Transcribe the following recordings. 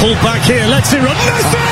Pulled back here, lets it run. Messi!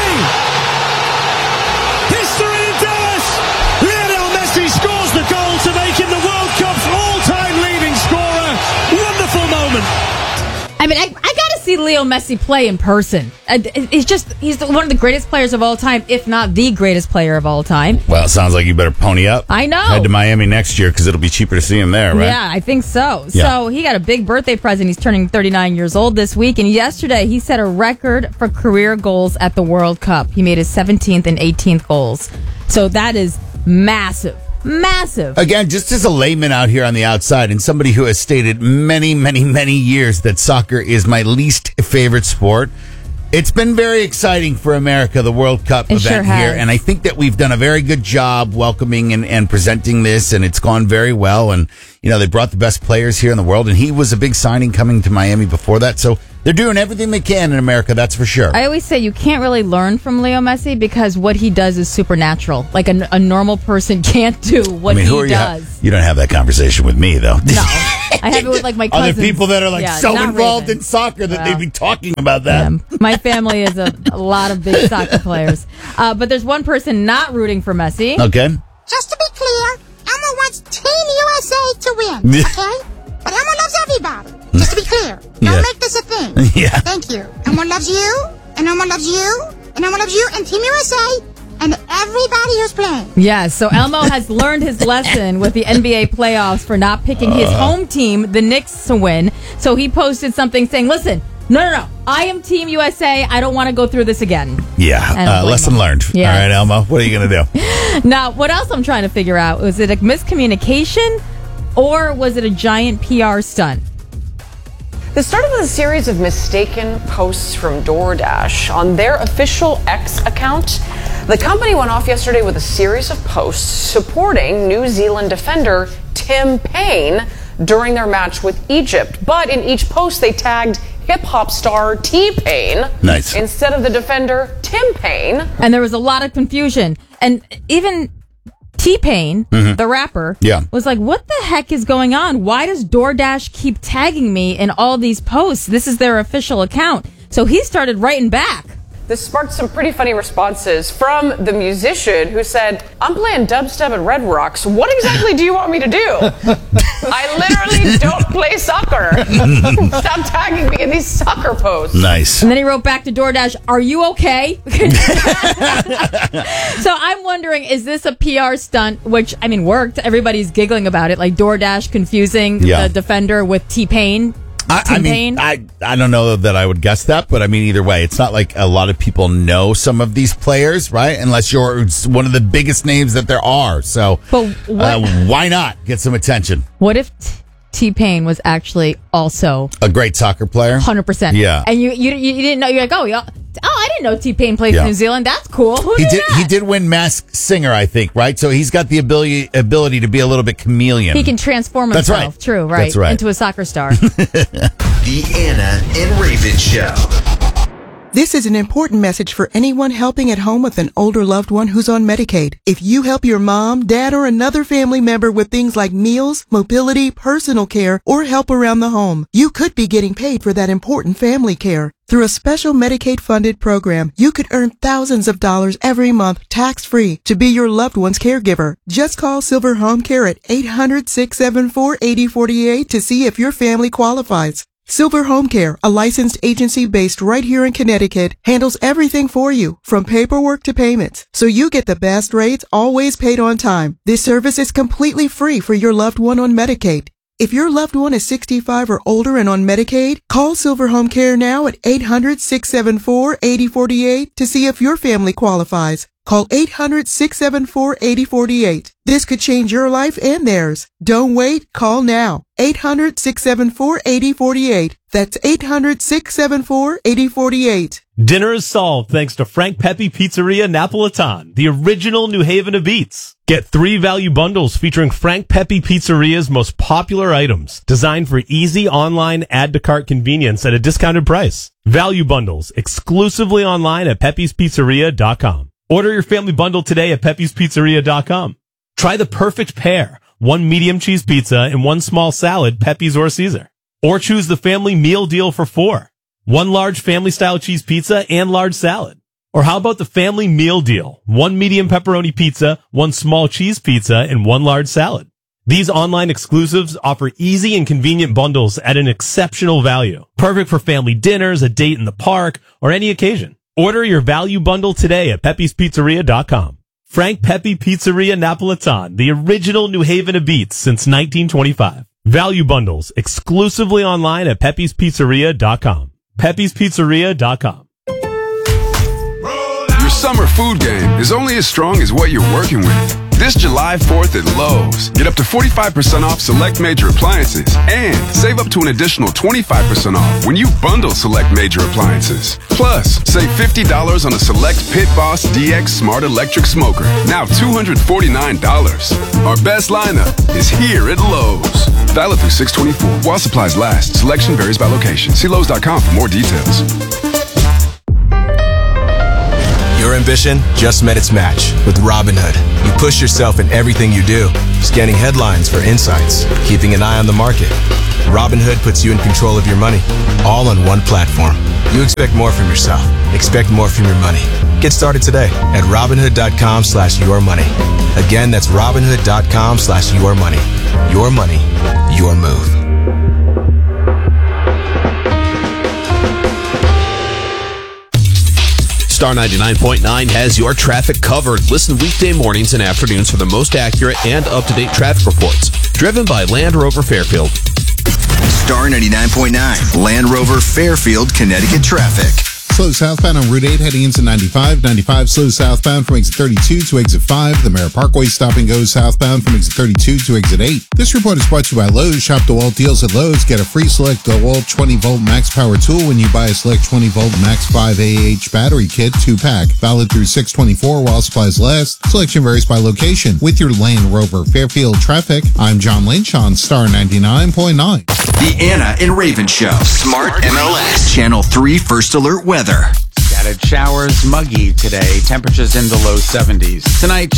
History in Dallas! Lionel Messi scores the goal to make him the World Cup's all-time leading scorer. Wonderful moment. I mean, I gotta see Leo Messi play in person. He's one of the greatest players of all time, if not the greatest player of all time. Well, it sounds like you better pony up. I know. Head to Miami next year because it'll be cheaper to see him there, right? Yeah, I think so. Yeah. So he got a big birthday present. He's turning 39 years old this week. And yesterday, he set a record for career goals at the World Cup. He made his 17th and 18th goals. So that is massive. Massive. Again, just as a layman out here on the outside and somebody who has stated many, many, many years that soccer is my least favorite sport, it's been very exciting for America, the World Cup It event sure here. has. And I think that we've done a very good job welcoming and presenting this, and it's gone very well. And, you know, they brought the best players here in the world, and he was a big signing coming to Miami before that. So they're doing everything they can in America, that's for sure. I always say you can't really learn from Leo Messi because what he does is supernatural. Like a normal person can't do what he does. You don't have that conversation with me, though. No. I have it with like my cousins. Other people that are like so not involved Raven. in soccer that Well, they'd be talking about that. My family is a lot of big soccer players. But there's one person not rooting for Messi. Okay. Just to be clear, Elmo wants Team USA to win, okay? But Elmo loves everybody. Just to be clear. Don't make this a thing. Yeah. Thank you. Elmo loves you, and Elmo loves you, and Elmo loves you, and Team USA, and everybody who's playing. Yes, so Elmo has learned his lesson with the NBA playoffs for not picking his home team, the Knicks, to win. So he posted something saying, listen, no. I am Team USA. I don't want to go through this again. Yeah, lesson learned. Yes. All right, Elmo, what are you going to do? Now, what else I'm trying to figure out, was it a miscommunication or was it a giant PR stunt? This started with a series of mistaken posts from DoorDash on their official X account. The company went off yesterday with a series of posts supporting New Zealand defender Tim Payne during their match with Egypt. But in each post, they tagged hip-hop star T-Pain Nice. instead of the defender Tim Payne. And there was a lot of confusion. And even T-Pain, the rapper, was like, what the heck is going on? Why does DoorDash keep tagging me in all these posts? This is their official account. So he started writing back. This sparked some pretty funny responses from the musician who said, I'm playing dubstep at Red Rocks. What exactly do you want me to do? I literally don't play soccer. Stop tagging me in these soccer posts. Nice. And then he wrote back to DoorDash, are you okay? So I'm wondering, is this a PR stunt, which, I mean, worked. Everybody's giggling about it, like DoorDash confusing the defender with T-Pain. I mean, I don't know that I would guess that, but I mean, either way, it's not like a lot of people know some of these players, right? Unless you're one of the biggest names that there are. So why not get some attention? What if T-Pain was actually also a great soccer player? 100%. Yeah. And you didn't know, you're like, I didn't know T-Pain plays for New Zealand. That's cool. Who knew that? He did win Masked Singer, I think, right? So he's got the ability to be a little bit chameleon. He can transform That's himself. right. True, right. That's right. Into a soccer star. The Anna and Raven Show. This is an important message for anyone helping at home with an older loved one who's on Medicaid. If you help your mom, dad, or another family member with things like meals, mobility, personal care, or help around the home, you could be getting paid for that important family care. Through a special Medicaid-funded program, you could earn thousands of dollars every month tax-free to be your loved one's caregiver. Just call Silver Home Care at 800-674-8048 to see if your family qualifies. Silver Home Care, a licensed agency based right here in Connecticut, handles everything for you, from paperwork to payments, so you get the best rates, always paid on time. This service is completely free for your loved one on Medicaid. If your loved one is 65 or older and on Medicaid, call Silver Home Care now at 800-674-8048 to see if your family qualifies. Call 800-674-8048. This could change your life and theirs. Don't wait. Call now. 800-674-8048. That's 800-674-8048. Dinner is solved thanks to Frank Pepe Pizzeria Napolitan, the original New Haven of eats. Get 3 value bundles featuring Frank Pepe Pizzeria's most popular items, designed for easy online add-to-cart convenience at a discounted price. Value bundles exclusively online at pepespizzeria.com. Order your family bundle today at pepespizzeria.com. Try the perfect pair, 1 medium cheese pizza and 1 small salad, Pepe's or Caesar. Or choose the family meal deal for 4. 1 large family-style cheese pizza and large salad. Or how about the family meal deal? 1 medium pepperoni pizza, 1 small cheese pizza, and 1 large salad. These online exclusives offer easy and convenient bundles at an exceptional value. Perfect for family dinners, a date in the park, or any occasion. Order your value bundle today at Pepe'sPizzeria.com. Frank Pepe Pizzeria Napolitan, the original New Haven of Beats since 1925. Value bundles exclusively online at Pepe'sPizzeria.com. Pepe'sPizzeria.com. Your summer food game is only as strong as what you're working with. This July 4th at Lowe's, get up to 45% off select major appliances and save up to an additional 25% off when you bundle select major appliances. Plus, save $50 on a select Pit Boss DX Smart Electric Smoker, now $249. Our best lineup is here at Lowe's. Valid through 6/24 while supplies last. Selection varies by location. See Lowe's.com for more details. Your ambition just met its match with Robinhood. You push yourself in everything you do, scanning headlines for insights, keeping an eye on the market. Robinhood puts you in control of your money, all on one platform. You expect more from yourself. Expect more from your money. Get started today at Robinhood.com/yourmoney. Again, that's Robinhood.com/yourmoney. Your money, your move. Star 99.9 has your traffic covered. Listen weekday mornings and afternoons for the most accurate and up-to-date traffic reports. Driven by Land Rover Fairfield. Star 99.9, Land Rover Fairfield, Connecticut traffic. Slow southbound on Route 8 heading into 95. 95 slow southbound from exit 32 to exit 5. The Merritt Parkway stop and go southbound from exit 32 to exit 8. This report is brought to you by Lowe's. Shop DeWalt deals at Lowe's. Get a free select DeWalt 20-volt max power tool when you buy a select 20-volt max 5AH battery kit 2-pack. Valid through 6/24 while supplies last. Selection varies by location. With your Land Rover Fairfield traffic, I'm John Lynch on Star 99.9. The Anna and Raven Show. Smart MLS. Channel 3 First Alert Weather. Scattered showers, muggy today. Temperatures in the low 70s. Tonight,